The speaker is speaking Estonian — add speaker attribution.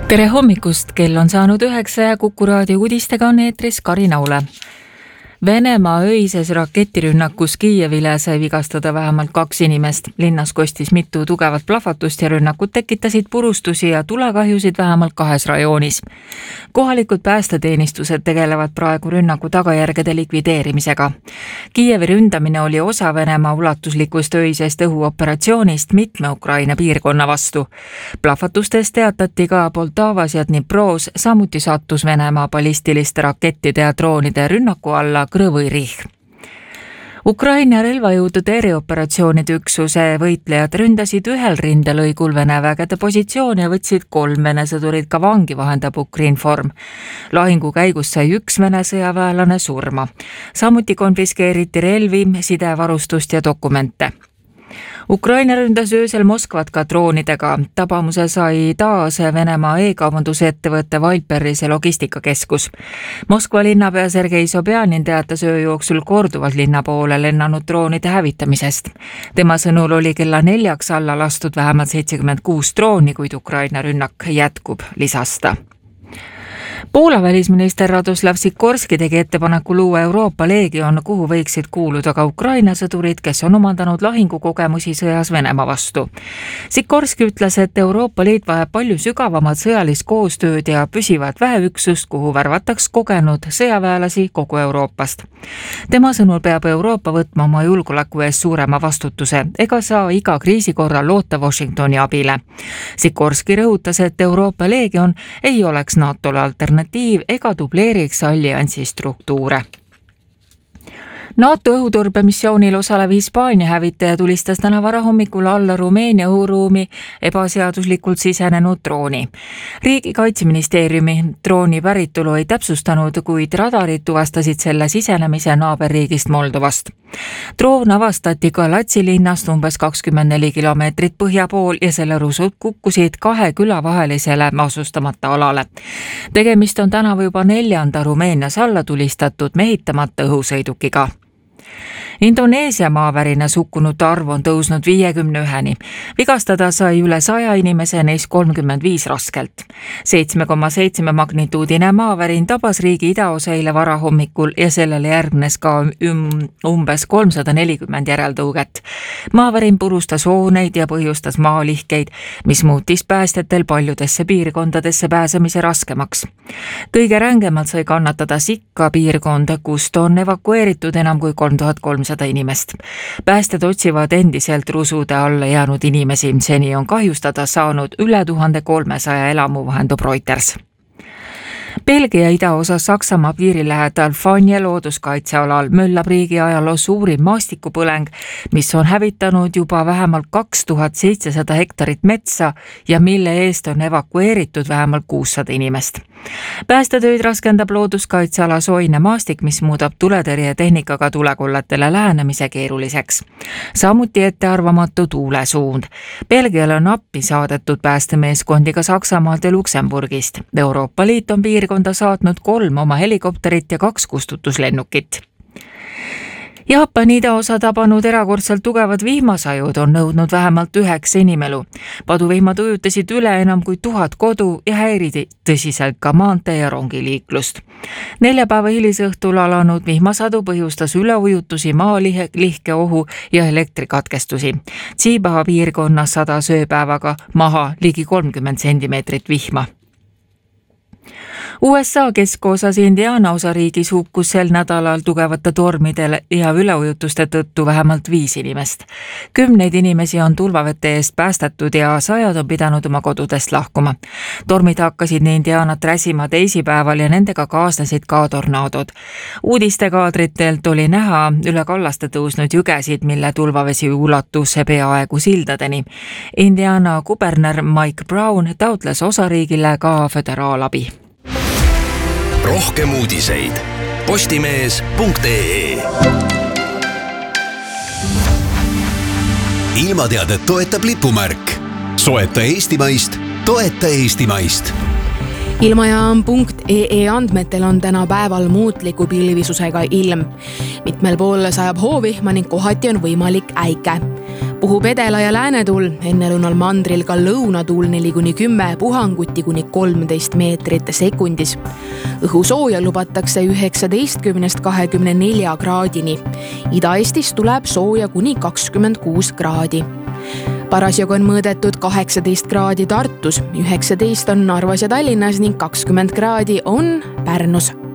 Speaker 1: Tere hommikust, kell on saanud 9 ja Kuku raadio uudistega on eetris Karin Aule. Venemaa öises raketirünnakus Kiievile sai vigastada vähemalt 2 inimest. Linnas kostis mitu tugevat plahvatust ja rünnakud tekitasid purustusi ja tulekahjusid vähemalt 2 rajoonis. Kohalikud päästeteenistused tegelevad praegu rünnaku tagajärgede likvideerimisega. Kiievi ründamine oli osa Venemaa ulatuslikust öisest õhuoperatsioonist mitme Ukraina piirkonna vastu. Plahvatustest teatati ka Poltavas ja Dnipros, samuti sattus Venemaa ballistiliste rakettide ja droonide rünnaku alla Krõvõi Rih. Ukraina relvajõudude erioperatsioonide üksuse võitlejad ründasid ühel rindelõigul Vene vägede positsiooni ja võtsid 3 Vene sõdurit ka vangi, vahendab Ukrinform. Lahingu käigus sai 1 Vene sõjaväelane surma. Samuti konfiskeeriti relvi, sidevarustust ja dokumente. Ukraina ründas öösel Moskvat ka droonidega. Tabamuse sai taas Venemaa e-kaubandusettevõtte Viperise logistikakeskus. Moskva linnapea Sergei Sobjanin teatas öö jooksul korduvalt linna poole lennanud droonide hävitamisest. Tema sõnul oli kella 4 alla lastud vähemalt 76 drooni, kuid Ukraina rünnak jätkub, lisas ta. Poola välisminister Radoslav Sikorski tegi ettepaneku luua Euroopa leegion, kuhu võiksid kuuluda ka Ukraina sõdurid, kes on omandanud lahingukogemusi sõjas Venemaa vastu. Sikorski ütles, et Euroopa Liit vajab palju sügavamat sõjalist koostööd ja püsivat väeüksust, kuhu värvataks kogenud sõjaväelasi kogu Euroopast. Tema sõnul peab Euroopa võtma oma julgeoleku eest suurema vastutuse ega saa iga kriisi korral loota Washingtoni abile. Sikorski rõhutas, et Euroopa leegion ei oleks NATOle alternatiiv ega dubleeriks alliansi struktuure. NATO õhuturbemissioonil osalev Hispaania hävitaja tulistas täna varahommikul alla Rumeenia õhuruumi ebaseaduslikult sisenenud drooni. Riigi kaitseministeeriumi drooni päritolu ei täpsustanud, kuid radarid tuvastasid selle sisenemise naaberriigist Moldovast. Droon avastati Galatsi linnast umbes 24 kilomeetrit põhja pool ja selle rusud kukkusid 2 küla vahelisele asustamata alale. Tegemist on tänavu juba 4. Rumeenias alla tulistatud mehitamata õhusõidukiga. Indoneesia maavärinas hukkunute arv on tõusnud 51-ni. Vigastada sai üle 100 inimese, neist 35 raskelt. 7,7 magnituudine maavärin tabas riigi idaosa eile varahommikul ja sellele järgnes ka umbes 340 järeltõuget. Maavärin purustas hooneid ja põhjustas maalihkeid, mis muutis päästjatel paljudesse piirkondadesse pääsemise raskemaks. Kõige rängemalt sai kannatada Sikka piirkond, kust on evakueeritud enam kui 3300 inimest. Päästjad otsivad endiselt rusude alla jäänud inimesi, seni on kahjustada saanud üle 1300 elamu, vahendab Reuters. Belgia idaosas Saksamaa piiri lähedal Fanje looduskaitsealal möllab riigi ajaloo suurim maastikupõleng, mis on hävitanud juba vähemalt 2700 hektarit metsa ja mille eest on evakueeritud vähemalt 600 inimest. Päästetöid raskendab looduskaitseala soine maastik, mis muudab tuletõrjetehnikaga tulekolletele lähenemise keeruliseks. Samuti ettearvamatu tuulesuund. Belgiale on appi saadetud päästemeeskondi ka Saksamaalt ja Luksemburgist. Euroopa Liit on piirkonda saatnud 3 oma helikopterit ja 2 kustutuslennukit. Jaapani idaosa tabanud erakordselt tugevad vihmasajud on nõudnud vähemalt 9 inimelu. Paduvihmad ujutasid üle enam kui 1000 kodu ja häiridi tõsiselt ka maantee ja rongiliiklust. 4 päeva hilisõhtul alanud vihmasadu põhjustas üleujutusi, maalihke ohu ja elektrikatkestusi. Tsibaha piirkonnas sadas ööpäevaga maha ligi 30 sentimeetrit vihma. USA keskosas Indiana osariigis hukkus sel nädalal tugevate tormidele ja üleujutuste tõttu vähemalt 5 inimest. 10 inimesi on tulvavete eest päästetud ja 100 on pidanud oma kodudest lahkuma. Tormid hakkasid Indianat räsima teisipäeval ja nendega kaasnesid ka tornaadod. Uudistekaadritelt oli näha üle kallaste tõusnud jügesid, mille tulvavesi ulatus peaaegu sildadeni. Indiana kuberner Mike Brown taotles osariigile ka föderaalabi.
Speaker 2: Rohkem uudiseid postimees.ee. Ilmateadet toetab lipumärk. Soeta eestimaist, toeta eestimaist.
Speaker 3: Ilmajaam.ee EE andmetel on tänapäeval muutliku pilvisusega ilm. Mitmel pool sajab hoovihma ning kohati on võimalik äike. Puhub edela- ja läänetuul, ennelunal mandril ka lõunatuul 4-10, puhanguti kuni 13 meetrit sekundis. Õhusooja lubatakse 19–24 kraadini. Ida-Eestis tuleb sooja kuni 26 kraadi. Parasjagu on mõõdetud 18 kraadi Tartus, 19 on Narvas ja Tallinnas ning 20 kraadi on Pärnus.